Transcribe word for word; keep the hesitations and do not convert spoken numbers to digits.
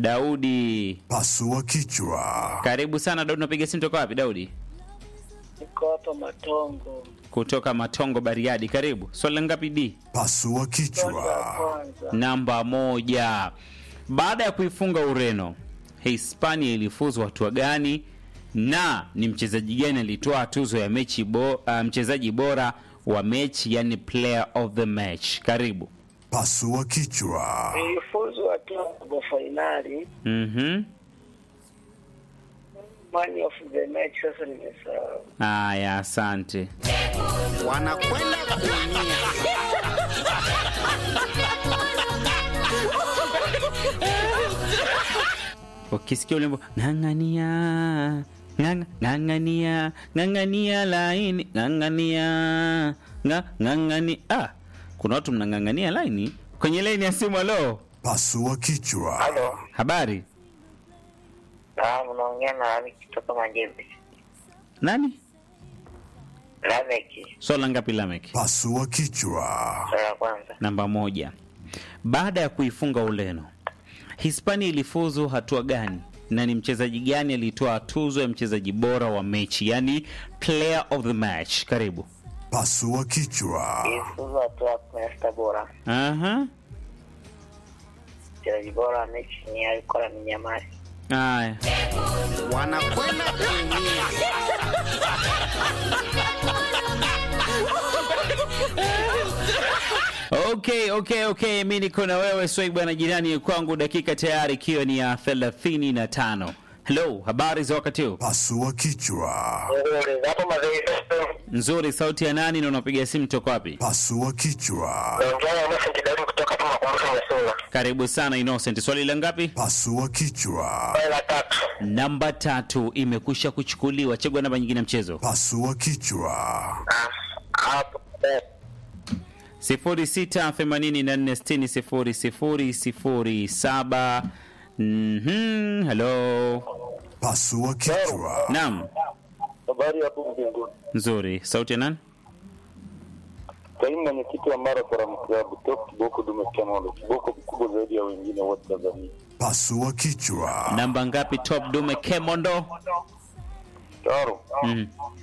Daudi. Pasua kichwa. Karibu sana Daudi, unapiga simu toka wapi Daudi? Niko hapa Matongo. Kutoka Matongo Bariadi. Karibu. Swali ngapi D? Pasua kichwa. Kwanza. Namba moja. Baada ya kuifunga Ureno, Hispania ilifuzu hatua gani na ni mchezaji gani alitoa tuzo ya mechi bo, uh, mchezaji bora wa mechi, yani player of the match? Karibu. Pasua kichwa. Ilifuzu hatua robo finali. Mhm. Man of the match sasa nimesahau. Aya, asante. Wanakwenda kuumia. Ukisikia ule wimbo ng'ang'ania, ng'ang- ng'ang'ania, ng'ang'ania laini, ng'ang'ania, nga- ng'ang'ani. Ah, kuna watu mnang'ang'ania laini kwenye laini ya simu. Halo, Pasua kichwa. Halo. habari? Ah, mnaongea na Lameki kutoka Majembe. Nani? Lameki. Swala ngapi Lamek? Pasua kichwa. Swali la kwanza. Namba moja. Baada ya kuifunga Ureno, Hispania ilifuzu hatua gani na ni mchezaji gani alitoa tuzo ya mchezaji bora wa mechi, yani player of the match? Karibu. Pasua kichwa. Ilifuzu hatua kumi na sita bora. Aha. Mchezaji bora wa mechi ni alikuwa ni Nyamari. Haya. Wanakwenda kuumia. Okay, okay, okay. Mimi niko na wewe Swaibu bwana, jirani kwangu, dakika tayari ikiwa ni ya thelathini na tano. Hello, habari za wakati huu? Pasua kichwa. Ndio, hapo mazoezi. Nzuri, sauti ya nani na unapiga simu toka wapi? Pasua kichwa. Naongea na Innocent Daudi kutoka hapa Makumbusho Masula. Karibu sana Innocent. Swali la ngapi? Pasua kichwa. Swali la tatu. Namba tatu imekusha kuchukuliwa. Chagua namba nyingine mchezo. Pasua kichwa. Ah, hapo. eh, sifuri sita themanini na nne sitini sifuri sifuri sifuri saba. Mhm, hello. Pasua kichwa. Naam. Habari hapo mbinguni. Nzuri. Sauti ya nani? Kaimu mwenyekiti wa Mara Forum Club Top Kiboko Dume Kemolo. Kiboko mkubwa zaidi ya wengine wote Tanzania. Pasua kichwa. Namba ngapi Top Dume Kemondo? Taro. Mhm.